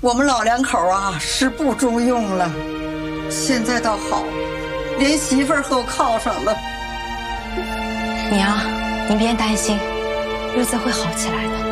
我们老两口啊是不中用了，现在倒好，连媳妇儿都靠上了。 娘，您别担心，日子会好起来的。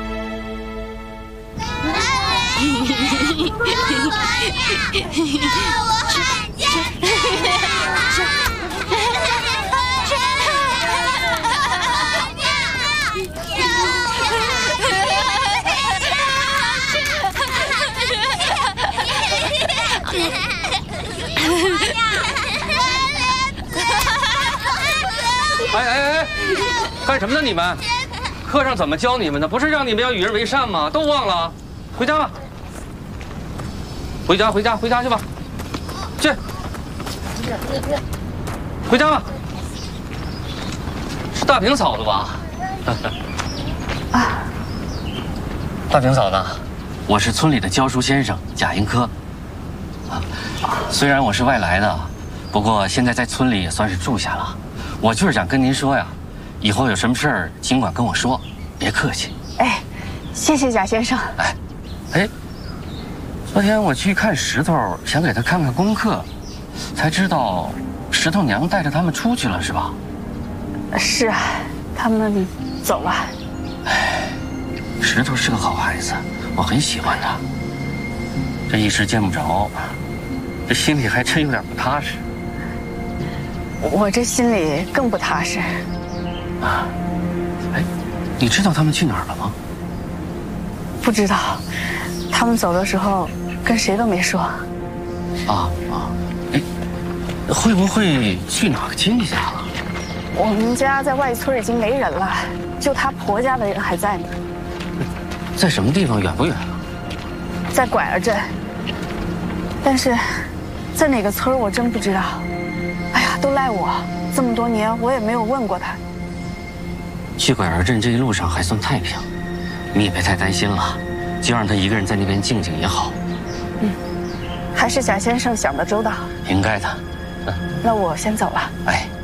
哎，干什么呢你们？课上怎么教你们的？不是让你们要与人为善吗？都忘了？回家吧。回家去吧。去。回家吧。是大平嫂子吧？ 啊。 大平嫂子，我是村里的教书先生贾迎科。虽然我是外来的，不过现在在村里也算是住下了。我就是想跟您说呀，以后有什么事儿尽管跟我说，别客气。 哎，谢谢贾先生。 哎，昨天我去看石头，想给他看看功课，才知道石头娘带着他们出去了，是吧？ 是啊，他们走了。 哎，石头是个好孩子，我很喜欢他。这一时见不着，这心里还真有点不踏实。 我这心里更不踏实。 啊，哎，你知道他们去哪儿了吗？ 不知道，他们走的时候跟谁都没说。 哎，会不会去哪个亲戚家了？ 我们家在外村已经没人了，就她婆家的人还在呢。 在什么地方？远不远啊？ 在拐儿镇，但是在哪个村我真不知道。哎呀，都赖我，这么多年我也没有问过他。 去拐儿镇这一路上还算太平，你也别太担心了，就让他一个人在那边静静也好。 还是贾先生想得周到。 应该的。 那我先走了。 哎。